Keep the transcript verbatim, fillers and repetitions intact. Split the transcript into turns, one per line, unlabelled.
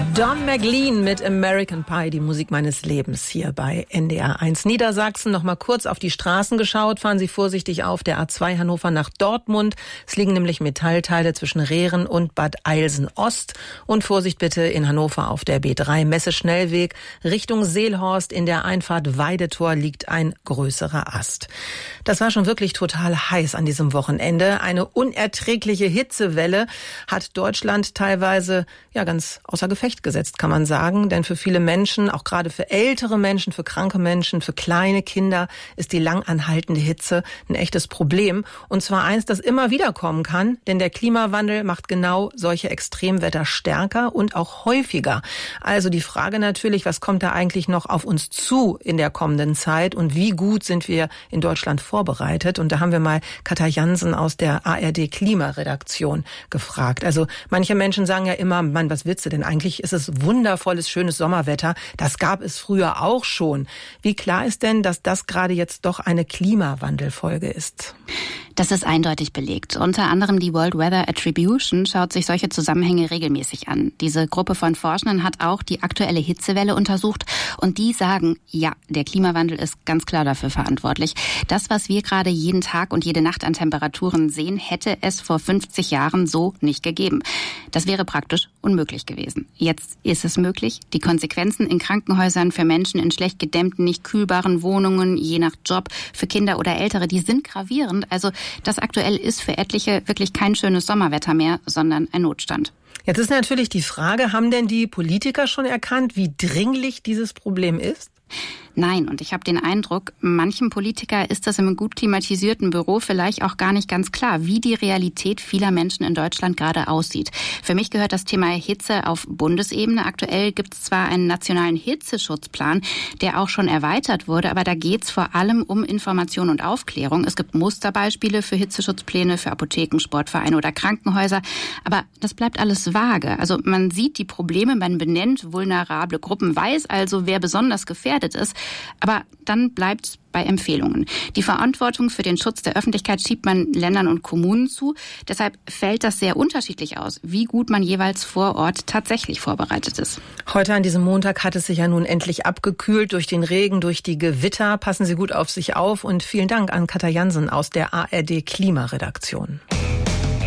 Don McLean mit American Pie, die Musik meines Lebens hier bei N D R eins Niedersachsen. Noch mal kurz auf die Straßen geschaut. Fahren Sie vorsichtig auf der A zwei Hannover nach Dortmund. Es liegen nämlich Metallteile zwischen Rehren und Bad Eilsen-Ost. Und Vorsicht bitte in Hannover auf der B drei Messe-Schnellweg. Richtung Seelhorst in der Einfahrt Weidetor liegt ein größerer Ast. Das war schon wirklich total heiß an diesem Wochenende. Eine unerträgliche Hitzewelle hat Deutschland teilweise ja ganz außer Gefecht gesetzt, kann man sagen. Denn für viele Menschen, auch gerade für ältere Menschen, für kranke Menschen, für kleine Kinder, ist die lang anhaltende Hitze ein echtes Problem. Und zwar eins, das immer wieder kommen kann, denn der Klimawandel macht genau solche Extremwetter stärker und auch häufiger. Also die Frage natürlich, was kommt da eigentlich noch auf uns zu in der kommenden Zeit und wie gut sind wir in Deutschland vorbereitet? Und da haben wir mal Katja Jansen aus der A R D Klimaredaktion gefragt. Also manche Menschen sagen ja immer, Mann, was willst du denn? Eigentlich ist es wundervolles, schönes Sommerwetter. Das gab es früher auch schon. Wie klar ist denn, dass das gerade jetzt doch eine Klimawandelfolge ist?
Das ist eindeutig belegt. Unter anderem die World Weather Attribution schaut sich solche Zusammenhänge regelmäßig an. Diese Gruppe von Forschenden hat auch die aktuelle Hitzewelle untersucht und die sagen, ja, der Klimawandel ist ganz klar dafür verantwortlich. Das, was wir gerade jeden Tag und jede Nacht an Temperaturen sehen, hätte es vor fünfzig Jahren so nicht gegeben. Das wäre praktisch unmöglich gewesen. Jetzt ist es möglich. Die Konsequenzen in Krankenhäusern für Menschen in schlecht gedämmten, nicht kühlbaren Wohnungen, je nach Job, für Kinder oder Ältere, die sind gravierend. Also das aktuell ist für etliche wirklich kein schönes Sommerwetter mehr, sondern ein Notstand.
Jetzt ist natürlich die Frage, haben denn die Politiker schon erkannt, wie dringlich dieses Problem ist?
Nein, und ich habe den Eindruck, manchem Politiker ist das im gut klimatisierten Büro vielleicht auch gar nicht ganz klar, wie die Realität vieler Menschen in Deutschland gerade aussieht. Für mich gehört das Thema Hitze auf Bundesebene. Aktuell gibt es zwar einen nationalen Hitzeschutzplan, der auch schon erweitert wurde, aber da geht es vor allem um Information und Aufklärung. Es gibt Musterbeispiele für Hitzeschutzpläne für Apotheken, Sportvereine oder Krankenhäuser, aber das bleibt alles vage. Also man sieht die Probleme, man benennt vulnerable Gruppen, weiß also, wer besonders gefährdet ist. Aber dann bleibt es bei Empfehlungen. Die Verantwortung für den Schutz der Öffentlichkeit schiebt man Ländern und Kommunen zu. Deshalb fällt das sehr unterschiedlich aus, wie gut man jeweils vor Ort tatsächlich vorbereitet ist.
Heute an diesem Montag hat es sich ja nun endlich abgekühlt durch den Regen, durch die Gewitter. Passen Sie gut auf sich auf und vielen Dank an Katja Jansen aus der A R D Klimaredaktion.